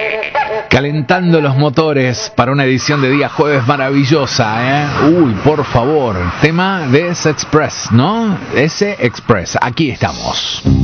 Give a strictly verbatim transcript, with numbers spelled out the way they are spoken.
Calentando los motores para una edición de día jueves maravillosa, ¿eh? Uy, por favor, tema de S Express, ¿no? S Express, aquí estamos.